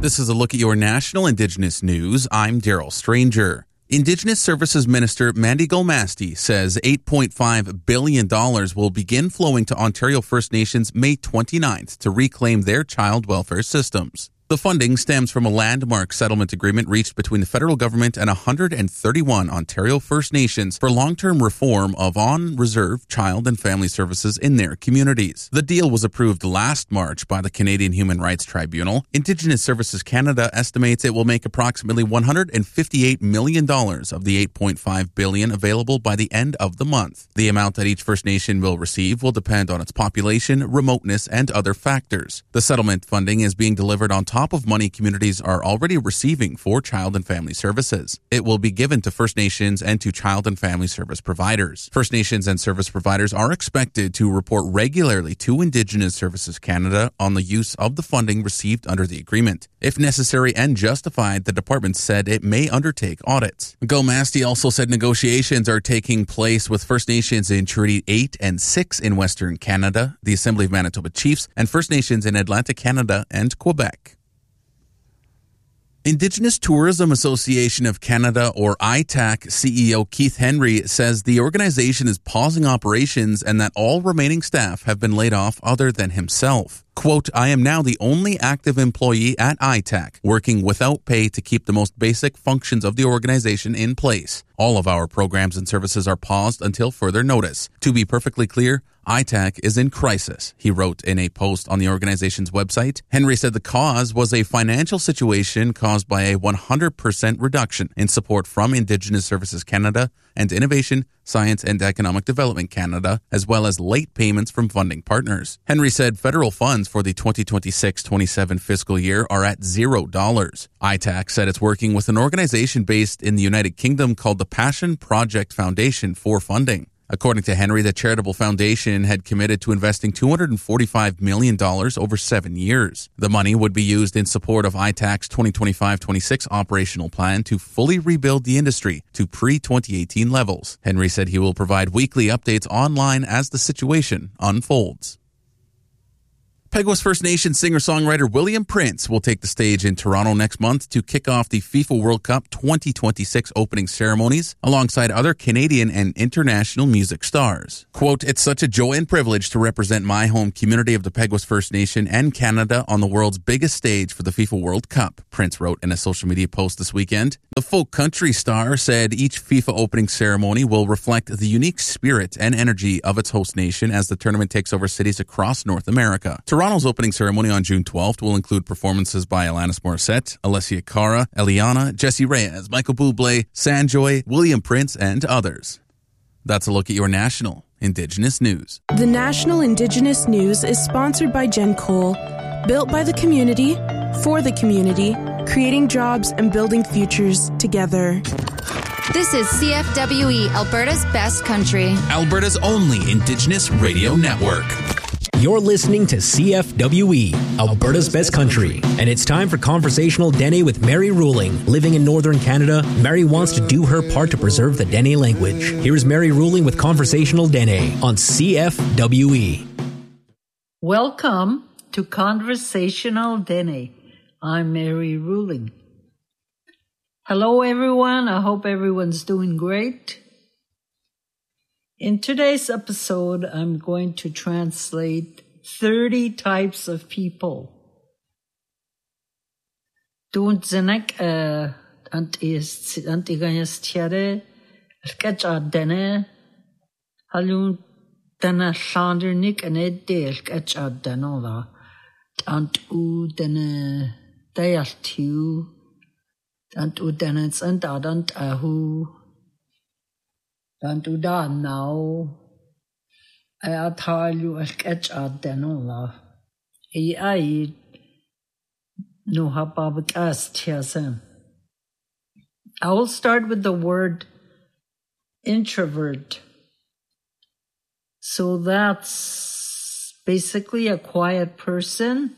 This is a look at your national Indigenous news. I'm Daryl Stranger. Indigenous Services Minister Mandy Golmasti says $8.5 billion will begin flowing to Ontario First Nations May 29th to reclaim their child welfare systems. The funding stems from a landmark settlement agreement reached between the federal government and 131 Ontario First Nations for long-term reform of on-reserve child and family services in their communities. The deal was approved last March by the Canadian Human Rights Tribunal. Indigenous Services Canada estimates it will make approximately $158 million of the $8.5 billion available by the end of the month. The amount that each First Nation will receive will depend on its population, remoteness, and other factors. The settlement funding is being delivered on top of money communities are already receiving for child and family services. It will be given to First Nations and to child and family service providers. First Nations and service providers are expected to report regularly to Indigenous Services Canada on the use of the funding received under the agreement. If necessary and justified, the department said it may undertake audits. Golmasti also said negotiations are taking place with First Nations in Treaty 8 and 6 in Western Canada, the Assembly of Manitoba Chiefs, and First Nations in Atlantic Canada and Quebec. Indigenous Tourism Association of Canada, or ITAC, CEO Keith Henry says the organization is pausing operations and that all remaining staff have been laid off other than himself. Quote, I am now the only active employee at ITAC, working without pay to keep the most basic functions of the organization in place. All of our programs and services are paused until further notice. To be perfectly clear, ITAC is in crisis, he wrote in a post on the organization's website. Henry said the cause was a financial situation caused by a 100% reduction in support from Indigenous Services Canada and Innovation, Science and Economic Development Canada, as well as late payments from funding partners. Henry said federal funds for the 2026-27 fiscal year are at $0. ITAC said it's working with an organization based in the United Kingdom called the Passion Project Foundation for funding. According to Henry, the charitable foundation had committed to investing $245 million over 7 years. The money would be used in support of ITAC's 2025-26 operational plan to fully rebuild the industry to pre-2018 levels. Henry said he will provide weekly updates online as the situation unfolds. Peguis First Nation singer-songwriter William Prince will take the stage in Toronto next month to kick off the FIFA World Cup 2026 opening ceremonies alongside other Canadian and international music stars. Quote, it's such a joy and privilege to represent my home community of the Peguis First Nation and Canada on the world's biggest stage for the FIFA World Cup, Prince wrote in a social media post this weekend. The folk country star said each FIFA opening ceremony will reflect the unique spirit and energy of its host nation as the tournament takes over cities across North America. Toronto's opening ceremony on June 12th will include performances by Alanis Morissette, Alessia Cara, Eliana, Jessie Reyez, Michael Bublé, Sanjoy, William Prince, and others. That's a look at your national Indigenous news. The National Indigenous News is sponsored by Gen Cole, built by the community, for the community, creating jobs and building futures together. This is CFWE, Alberta's best country. Alberta's only Indigenous radio network. You're listening to CFWE, Alberta's Best Country, and it's time for Conversational Dene with Mary Ruling. Living in Northern Canada, Mary wants to do her part to preserve the Dene language. Here's Mary Ruling with Conversational Dene on CFWE. Welcome to Conversational Dene. I'm Mary Ruling. Hello everyone, I hope everyone's doing great. In today's episode, I'm going to translate 30 types of people. Dunzenek antiganyestiare, sketcha dene, halun dana sandernik and edde sketcha danola, tant u dene dayaltiu, tant u denets and adant ahu. Tanto da now, I tell you a sketch at Danola. I no hababak. I will start with the word introvert. So that's basically a quiet person.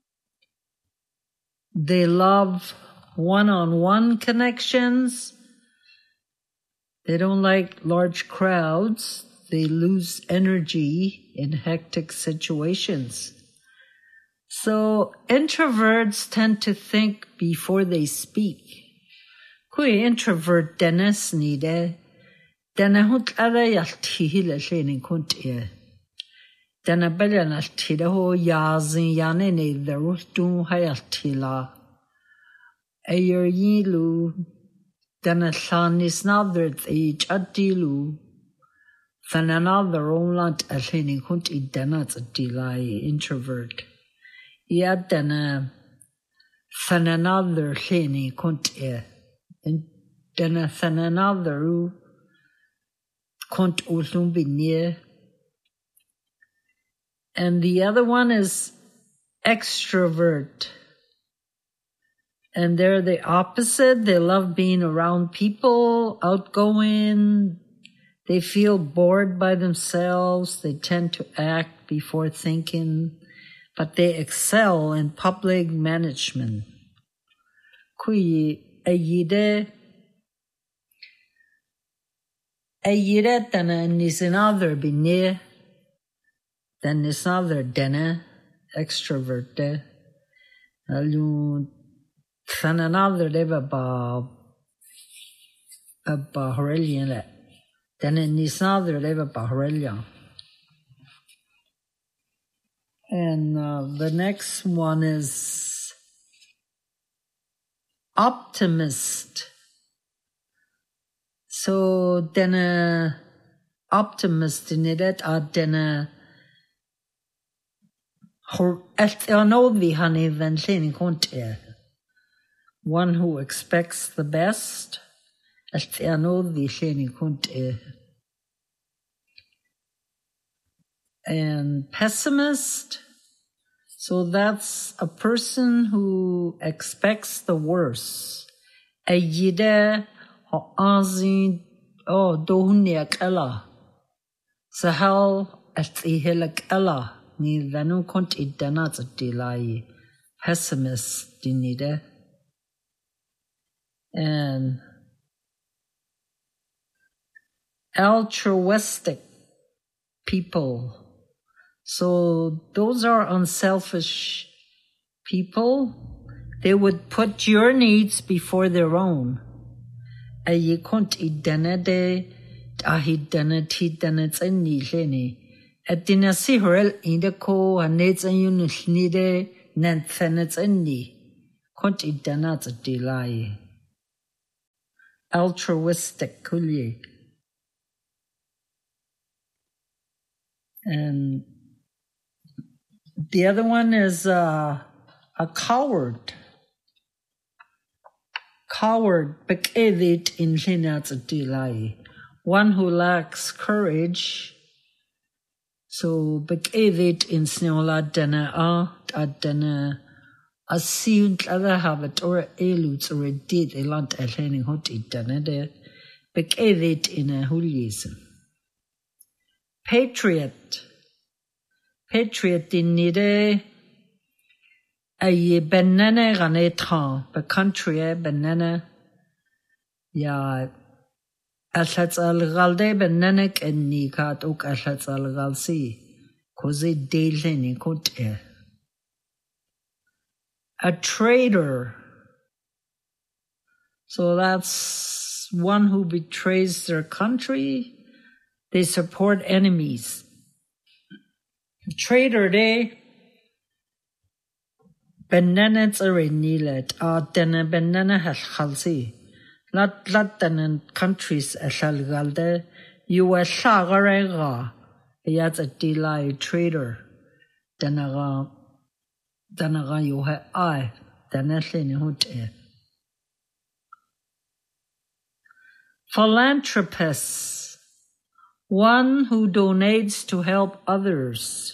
They love one-on-one connections. They don't like large crowds. They lose energy in hectic situations. So introverts tend to think before they speak. Kui introvert dennis nide, dena hut ada yaltihile sheni kuntie. Dena belyan altide ho yazin yane ne derutun hayaltila. Ayer yilu, dena shanis nadert each adilu. Fananother onlant alheni kunti denat adilai introvert. Yet dena fananother sheni kunti. Dena fananother kunt ulum binir. And the other one is extrovert. And they're the opposite. They love being around people, outgoing. They feel bored by themselves. They tend to act before thinking, but they excel in public management. Kui ayide tana nisinother binir. Then it's another dena, extrovert de. Alun fananother deva ba horelian le. Then it's another deva ba horelian. And the next one is optimist. So dena optimist in it are dena one who expects the best. And pessimist, so that's a person who expects the worst. Ayide ho azin dohuniak ella. Sahel atihilak ella. Ni vanu kont idanat dilai pessimist dinide. And altruistic people. So those are unselfish people. They would put your needs before their own. Ayi kont idanade ahidanatit anileni. At dinasi horel indako hanets and unusnide nanthenets and ni. Kont idanat dilai. Altruistic kulye. And the other one is a coward. Coward, bekedet in linat dilai. One who lacks courage. So bekedet in sneola dana dana assumed other habit or eludes or a did a land alhening hot it dana de bekedet in a hulism. Patriot in nide a benene ranetran, be country benene ya Alhats al-Galde benenek en nikat ook alhats al-Galsi, koze deeleni kote. A traitor. So that's one who betrays their country. They support enemies. Traitor de benenets arenilet dena benene halsi. Lat and countries ashalgalde, you were shagarega, yat a delay trader, danaga you have I, danathlin hote. Philanthropist, one who donates to help others.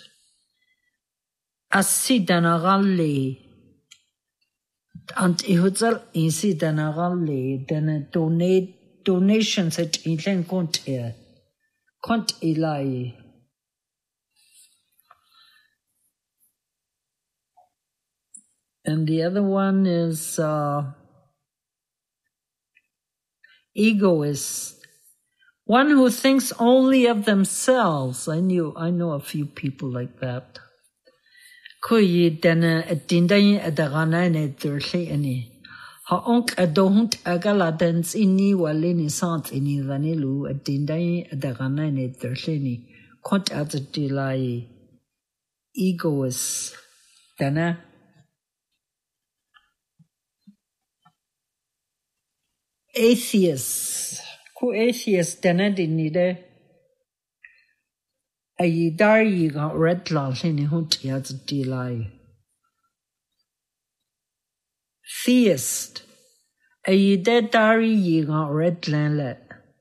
Asidanagali. And ihutsal insi danagalle then donations at inlen kont ilai. And the other one is egoist, one who thinks only of themselves. I know a few people like that. Kui dana atindai adagana ne turli ani. Ha onk adohunt agaladens inni walini sant inni vanilu atindai adagana ne turli ni. Kont atadilai egoist dana. Atheist. Ku atheist dana dinide. Ayi dar yiga redla lini hunt atadilai. Theist. Ayi de dari yiga redlan let.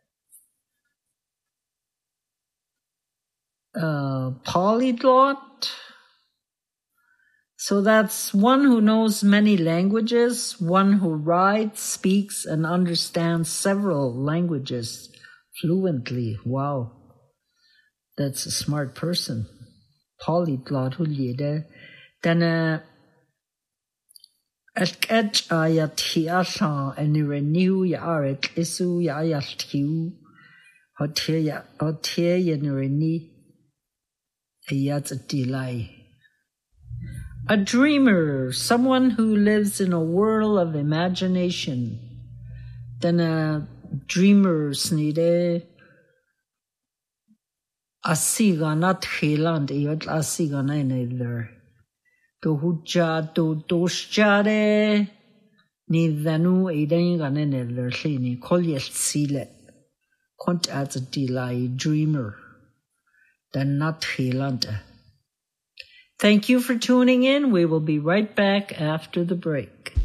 Polyglot. So that's one who knows many languages, one who writes, speaks, and understands several languages fluently. Wow. That's a smart person. Polyglot hulyede. Then at ayat hiasha and renew ya aret isu ya ayat hotia yenreni ayat delay. A dreamer, someone who lives in a whirl of imagination. Then a dreamer snide asiga not hiland iot asiga neither. To hujja to doshjare ni vanu edenga neither lini kolyet sile. Kont as a delay dreamer. Then not hiland. Thank you for tuning in. We will be right back after the break.